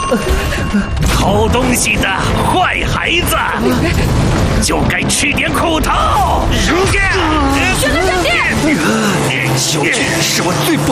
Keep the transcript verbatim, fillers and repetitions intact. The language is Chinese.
偷东西的坏孩子，就该吃点苦头。 玄哥小弟，小姐是我最宝